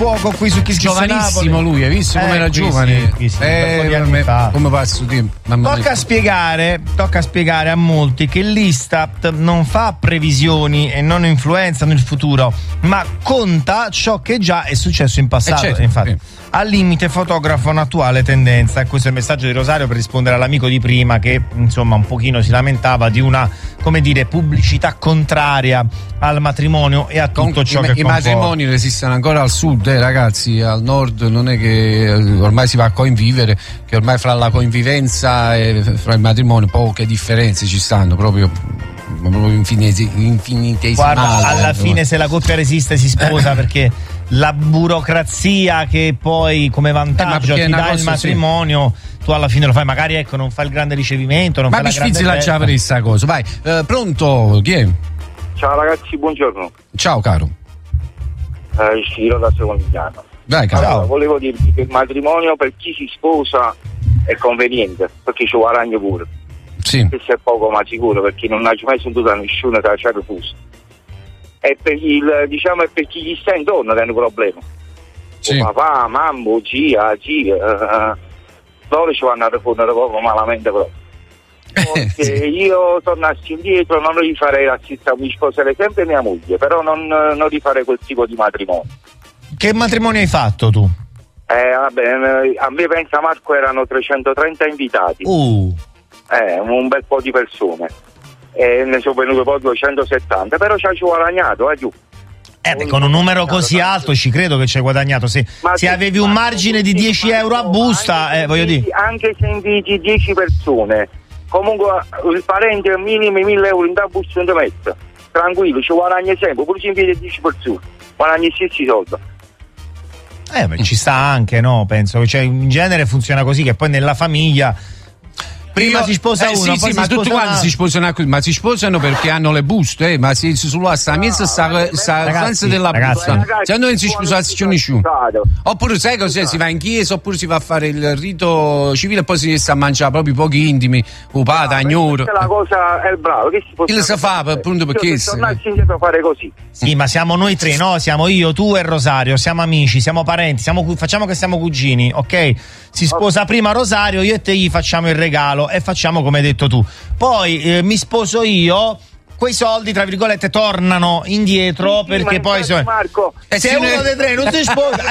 fuoco qui su Chi Schifo Giovanissimo Napoli. Lui, hai visto come era giovane? Come passa il tempo. Tocca spiegare a molti che l'Istat non fa previsioni e non influenzano il futuro, ma conta ciò che già è successo in passato. Certo, infatti, al limite fotografa un'attuale tendenza. E questo è il messaggio di Rosario per rispondere all'amico di prima che insomma un pochino si lamentava di una, come dire, pubblicità contraria al matrimonio e a tutto ciò che i matrimoni esistono ancora al sud, ragazzi. Al nord non è che ormai si va a convivere, che ormai fra la convivenza e fra il matrimonio poche differenze ci stanno, proprio infinitesimali. Guarda, alla fine se la coppia resiste si sposa perché la burocrazia che poi come vantaggio ti dà il matrimonio, tu alla fine lo fai, magari ecco non fai il grande ricevimento, non ma fai la grande festa. Già avrei sta cosa. Vai, pronto, chi è? Ciao ragazzi, buongiorno. Ciao caro. Ciro da Secondigliano. Dai caro. Allora, volevo dirvi che il matrimonio per chi si sposa è conveniente, perché ci guadagna pure. Sì. Questo è poco ma sicuro, perché non ha mai sentito da nessuno che ci ha refuso. E per per chi gli sta intorno che è un problema. Sì. Papà, mamma, zia, loro ci vanno a rispondere proprio malamente proprio. Perché sì. Io tornassi indietro non rifarei la stessa, mi sposerei sempre mia moglie, però non rifarei quel tipo di matrimonio. Che matrimonio hai fatto tu? Vabbè, a me pensa Marco erano 330 invitati. Un bel po' di persone. E ne sono venute poi 270, però ci ha guadagnato, giù. Con un numero così alto ci credo che ci hai guadagnato. Se avevi un margine di 10 euro a busta, voglio dire. Anche se inviti 10 persone, comunque il parente minimo 1.000 euro in da busta non ti mette. Tranquillo, ci guadagni sempre, pure se inviti 10 persone, guadagni gli stessi soldi. Ci sta anche, no? Penso, cioè, in genere funziona così, che poi nella famiglia prima si sposa uno, poi ma tutti quanti si sposano, ma si sposano perché hanno le buste, ma si sulla sta mezza stanza della busta. Se non si sposassi nessuno. Oppure sai cos'è? Si va in chiesa, oppure si va a fare il rito civile e poi si sta a mangiare proprio pochi intimi, upata, agnoro. La cosa è bravo, che si fa appunto perché tornassi indietro a fare così. Sì, ma siamo noi tre, no? Siamo io, tu e Rosario, siamo amici, siamo parenti, facciamo che siamo cugini, ok? Si sposa prima Rosario, io e te gli facciamo il regalo e facciamo come hai detto tu. Poi mi sposo io, quei soldi tra virgolette tornano indietro, perché poi Marco, se uno dei tre non si sposa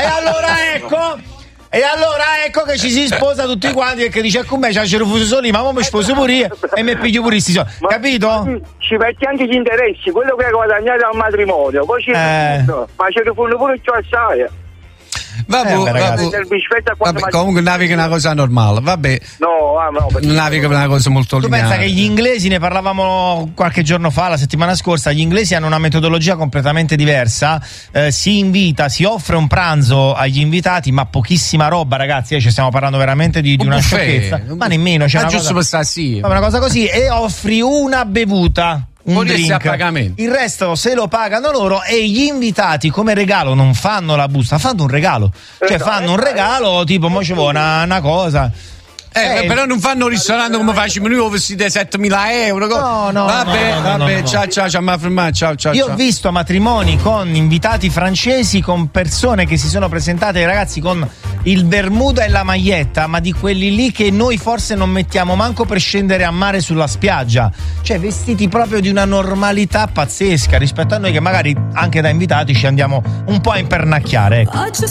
e allora ecco che ci si sposa tutti quanti, perché dice con me c'è il refuso soli, ma mi sposo pure io e mi piglio pure questi soldi, capito? Ci metti anche gli interessi, quello che hai guadagnato al matrimonio, poi ma ci rifondono pure ciò assai. Vabbè, comunque naviga è una cosa normale, vabbè. Naviga è una cosa molto lineare. Tu pensa che gli inglesi, ne parlavamo qualche giorno fa, la settimana scorsa, gli inglesi hanno una metodologia completamente diversa, si offre un pranzo agli invitati, ma pochissima roba, ragazzi, ci stiamo parlando veramente di una sciocchezza, ma nemmeno, c'è giusto per stare sì. Una cosa così, e offri una bevuta, un drink, a pagamento. Il resto se lo pagano loro, e gli invitati come regalo non fanno la busta, fanno un regalo, cioè fanno un regalo tipo mo ci vuole una cosa. Però non fanno un ristorante come facciamo noi, vestite 7.000 euro. No. Vabbè, ciao. Io ho visto matrimoni con invitati francesi, con persone che si sono presentate, ragazzi, con il bermuda e la maglietta, ma di quelli lì che noi forse non mettiamo manco per scendere a mare sulla spiaggia, cioè vestiti proprio di una normalità pazzesca rispetto a noi che magari anche da invitati ci andiamo un po' a impernacchiare, ecco.